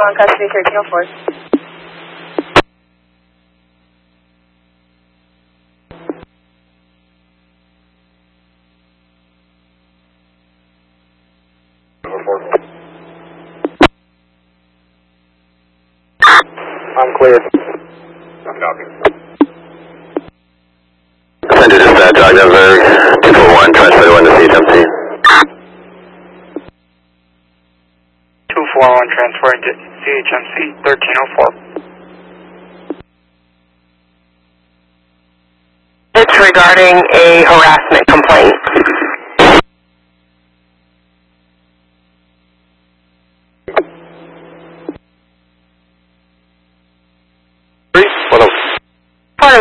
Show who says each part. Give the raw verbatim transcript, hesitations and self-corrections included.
Speaker 1: on custody thirteen oh four.
Speaker 2: I'm clear.
Speaker 3: I'm copy.
Speaker 4: Send to dispatch, Ogdenburg, two four one, transfer to one to C H M C.
Speaker 5: two four one, transferring to C H M C, thirteen oh four.
Speaker 6: It's regarding a harassment complaint.